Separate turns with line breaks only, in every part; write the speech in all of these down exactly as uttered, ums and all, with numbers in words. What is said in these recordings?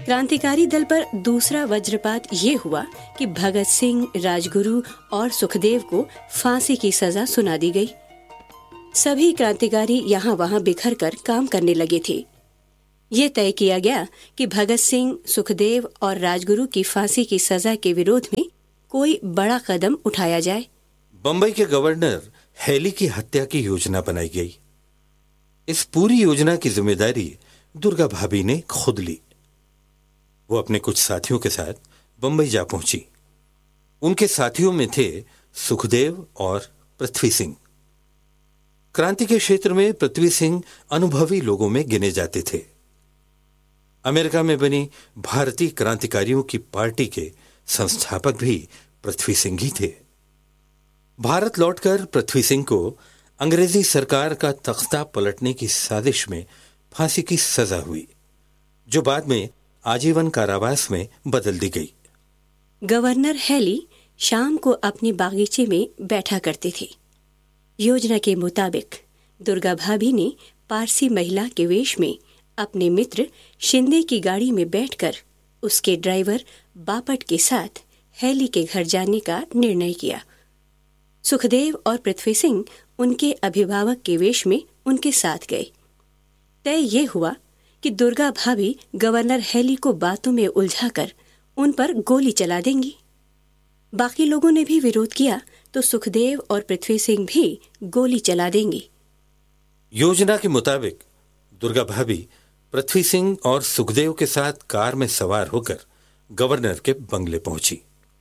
क्रांतिकारी दल पर दूसरा वज्रपात ये हुआ कि भगत सिंह, राजगुरु और सुखदेव को फांसी की सजा सुना दी गई। सभी क्रांतिकारी यहाँ वहाँ बिखर कर काम करने लगे थे। ये तय किया गया कि भगत सिंह, सुखदेव और राजगुरु की फांसी की सजा के विरोध में कोई बड़ा कदम उठाया जाए।
बंबई के गवर्नर हेली की हत्या की योजना बनाई गई। इस पूरी योजना की जिम्मेदारी दुर्गा भाभी ने खुद ली। वो अपने कुछ साथियों के साथ बंबई जा पहुंची। उनके साथियों में थे सुखदेव और पृथ्वी सिंह। क्रांति के क्षेत्र में पृथ्वी सिंह अनुभवी लोगों में गिने जाते थे। अमेरिका में बनी भारतीय क्रांतिकारियों की पार्टी के संस्थापक भी पृथ्वी सिंह ही थे। भारत लौटकर पृथ्वी सिंह को अंग्रेजी सरकार का तख्ता पलटने की साजिश में फांसी की सजा हुई, जो बाद में आजीवन कारावास में बदल दी गई।
गवर्नर हेली शाम को अपने बागीचे में बैठा करते थे। योजना के मुताबिक दुर्गा भाभी ने पारसी महिला के वेश में अपने मित्र शिंदे की गाड़ी में बैठकर उसके ड्राइवर बापट के साथ हेली के घर जाने का निर्णय किया। सुखदेव और पृथ्वी सिंह उनके अभिभावक के वेश में उनके साथ गए। तय ये हुआ कि दुर्गा भाभी गवर्नर हेली को बातों में उलझाकर उन पर गोली चला देंगी। बाकी लोगों ने भी विरोध किया तो सुखदेव और पृथ्वी सिंह भी गोली चला देंगी।
योजना के मुताबिक दुर्गा भाभी पृथ्वी सिंह और सुखदेव के साथ कार में सवार होकर गवर्नर के बंगले पहुंची।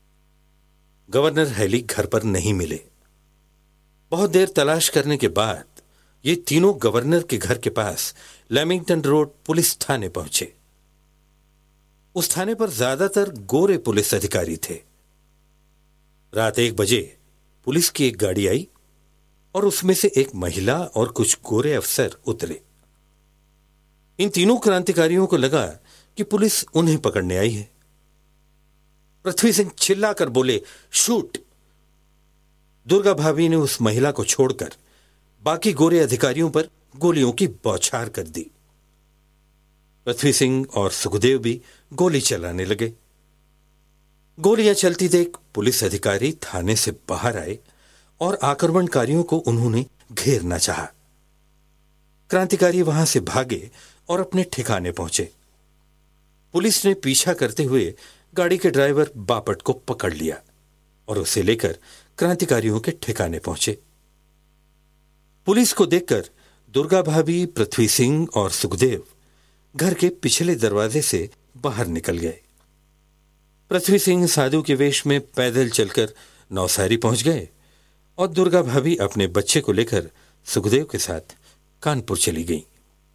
गवर्नर हेली घर पर नहीं मिले। बहुत देर तलाश करने के बाद ये तीनों गवर्नर के घर के पास लेमिंगटन रोड पुलिस थाने पहुंचे। उस थाने पर ज्यादातर गोरे पुलिस अधिकारी थे। रात एक बजे पुलिस की एक गाड़ी आई और उसमें से एक महिला और कुछ गोरे अफसर उतरे। इन तीनों क्रांतिकारियों को लगा कि पुलिस उन्हें पकड़ने आई है। पृथ्वी सिंह चिल्लाकर बोले, शूट। दुर्गा भाभी ने उस महिला को छोड़कर बाकी गोरे अधिकारियों पर गोलियों की बौछार कर दी। पृथ्वी सिंह और सुखदेव भी गोली चलाने लगे। गोलियां चलती देख पुलिस अधिकारी थाने से बाहर आए और आक्रमणकारियों को उन्होंने घेरना चाहा। क्रांतिकारी वहां से भागे और अपने ठिकाने पहुंचे। पुलिस ने पीछा करते हुए गाड़ी के ड्राइवर बापट को पकड़ लिया और उसे लेकर क्रांतिकारियों के ठिकाने पहुंचे। पुलिस को देखकर दुर्गा भाभी, पृथ्वी सिंह और सुखदेव घर के पिछले दरवाजे से बाहर निकल गए। पृथ्वी सिंह साधु के वेश में पैदल चलकर नौसारी पहुंच गए और दुर्गा भाभी अपने बच्चे को लेकर सुखदेव के साथ कानपुर चली गई।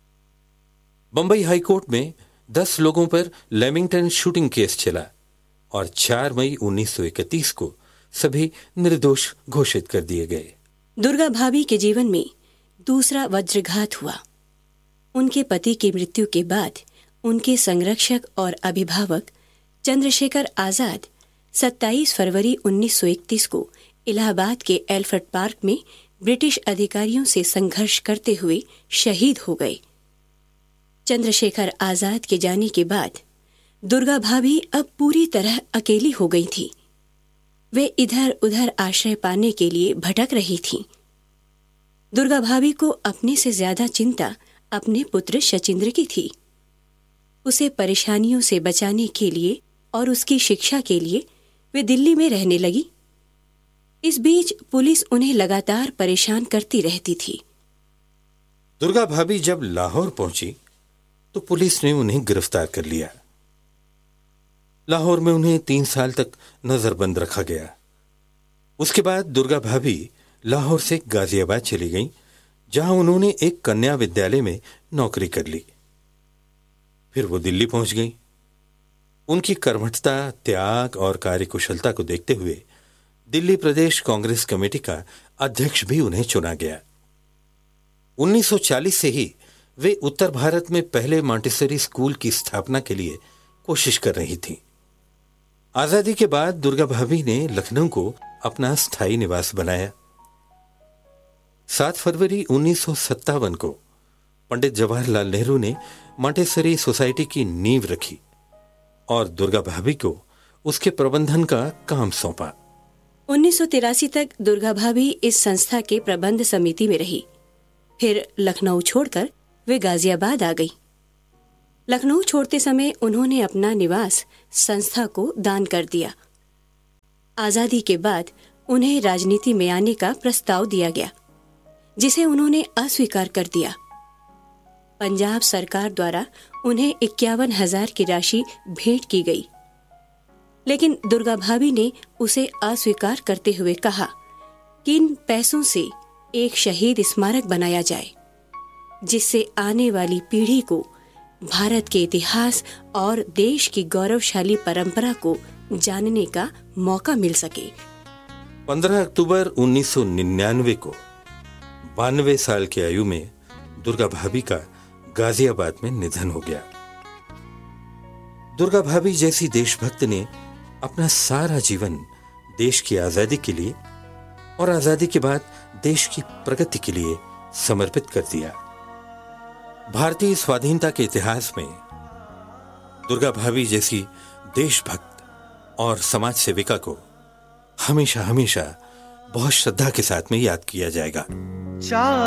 बंबई हाईकोर्ट में दस लोगों पर लेमिंगटन शूटिंग केस चला और चार मई उन्नीस सौ इकतीस को सभी निर्दोष घोषित कर दिए गए।
दुर्गा भाभी के जीवन में दूसरा वज्रघात हुआ। उनके पति की मृत्यु के बाद उनके संरक्षक और अभिभावक चंद्रशेखर आजाद सत्ताईस फरवरी उन्नीस सौ इकतीस को इलाहाबाद के एल्फ्रेड पार्क में ब्रिटिश अधिकारियों से संघर्ष करते हुए शहीद हो गए। चंद्रशेखर आजाद के जाने के बाद दुर्गा भाभी अब पूरी तरह अकेली हो गई थी। वे इधर उधर आश्रय पाने के लिए भटक रही थीं। दुर्गा भाभी को अपने से ज्यादा चिंता अपने पुत्र शचीन्द्र की थी। उसे परेशानियों से बचाने के लिए और उसकी शिक्षा के लिए वे दिल्ली में रहने लगी। इस बीच पुलिस उन्हें लगातार परेशान करती रहती थी।
दुर्गा भाभी जब लाहौर पहुंची तो पुलिस ने उन्हें गिरफ्तार कर लिया। लाहौर में उन्हें तीन साल तक नजरबंद रखा गया। उसके बाद दुर्गा भाभी लाहौर से गाजियाबाद चली गईं, जहां उन्होंने एक कन्या विद्यालय में नौकरी कर ली। फिर वो दिल्ली पहुंच गईं। उनकी कर्मठता, त्याग और कार्यकुशलता को देखते हुए दिल्ली प्रदेश कांग्रेस कमेटी का अध्यक्ष भी उन्हें चुना गया। उन्नीस सौ चालीस से ही वे उत्तर भारत में पहले मॉन्टेसरी स्कूल की स्थापना के लिए कोशिश कर रही थीं। आजादी के बाद दुर्गा भाभी ने लखनऊ को अपना स्थायी निवास बनाया। सात फरवरी उन्नीस सौ सत्तावन को पंडित जवाहरलाल नेहरू ने मॉन्टेसरी सोसाइटी की नींव रखी और दुर्गा भाभी को उसके प्रबंधन का काम सौंपा।
उन्नीस सौ तिरासी तक दुर्गा भाभी इस संस्था के प्रबंध समिति में रही। फिर लखनऊ छोड़कर वे गाजियाबाद आ गई। लखनऊ छोड़ते समय उन्होंने अपना निवास संस्था को दान कर दिया। आजादी के बाद उन्हें राजनीति में आने का प्रस्ताव दिया गया, जिसे उन्होंने अस्वीकार कर दिया। पंजाब सरकार द्वारा उन्हें इक्यावन हजार की राशि भेंट की गई, लेकिन दुर्गा भाभी ने उसे अस्वीकार करते हुए कहा कि इन पैसों से एक शहीद स्मारक बनाया जाए, जिससे आने वाली पीढ़ी को भारत के इतिहास और देश की गौरवशाली परंपरा को जानने का मौका मिल सके।
पंद्रह अक्टूबर उन्नीस सौ निन्यानवे को बानवे साल की आयु में दुर्गा भाभी का गाजियाबाद में निधन हो गया। दुर्गा भाभी जैसी देशभक्त ने अपना सारा जीवन देश की आजादी के लिए और आजादी के बाद देश की प्रगति के लिए समर्पित कर दिया। भारतीय स्वाधीनता के इतिहास में दुर्गा भाभी जैसी देशभक्त और समाज सेविका को हमेशा हमेशा बहुत श्रद्धा के साथ में याद किया जाएगा।